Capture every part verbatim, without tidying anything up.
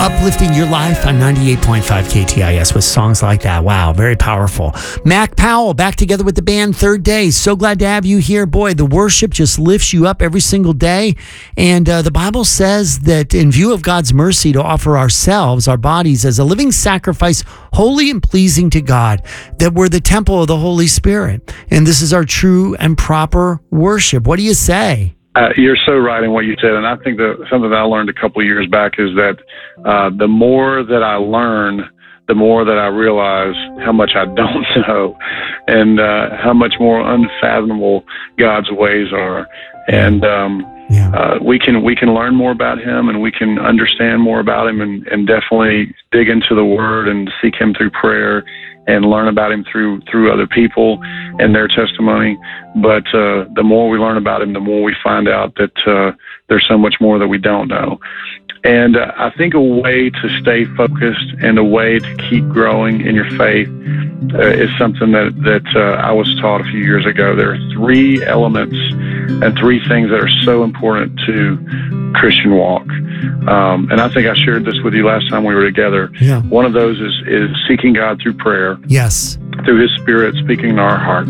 Uplifting your life on ninety-eight point five K T I S with songs like that. Wow, very powerful. Mac Powell back together with the band Third Day. So glad to have you here. Boy, the worship just lifts you up every single day. And uh, the Bible says that in view of God's mercy to offer ourselves, our bodies as a living sacrifice, holy and pleasing to God, that we're the temple of the Holy Spirit. And this is our true and proper worship. What do you say? Uh, you're so right in what you said, and I think that something that I learned a couple of years back is that uh, the more that I learn, the more that I realize how much I don't know, and uh, how much more unfathomable God's ways are. And um, yeah. uh, we can we can learn more about Him, and we can understand more about Him, and, and definitely dig into the Word and seek Him through prayer, and learn about Him through through other people and their testimony. But uh, the more we learn about Him, the more we find out that uh, there's so much more that we don't know. And uh, I think a way to stay focused and a way to keep growing in your faith uh, is something that, that uh, I was taught a few years ago. There are three elements and three things that are so important to Christian walk. Um, and I think I shared this with you last time we were together. Yeah. One of those is, is seeking God through prayer. Yes. Through His Spirit speaking to our hearts.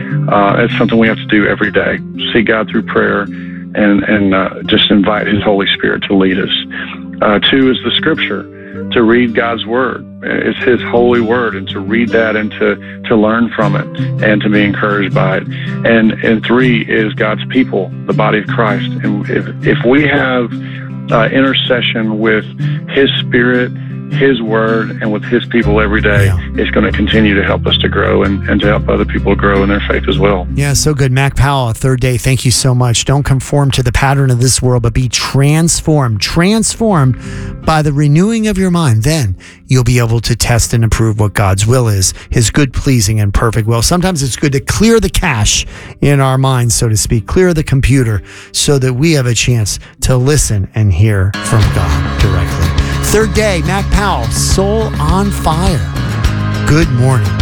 Uh, it's something we have to do every day. Seek God through prayer and, and uh, just invite His Holy Spirit to lead us. Uh, two is the Scripture, to read God's Word. It's His holy Word, and to read that and to, to learn from it and to be encouraged by it. And and three is God's people, the body of Christ. And if, if we have uh, intercession with His Spirit, His Word, and with His people every day, yeah. it's going to continue to help us to grow and, and to help other people grow in their faith as well. Yeah, so good. Mac Powell, Third Day, thank you so much. Don't conform to the pattern of this world, but be transformed, transformed by the renewing of your mind. Then you'll be able to test and approve what God's will is, His good, pleasing, and perfect will. Sometimes it's good to clear the cache in our minds, so to speak, clear the computer so that we have a chance to listen and hear from God directly. Third Day, Mac Powell, Soul on Fire. Good morning.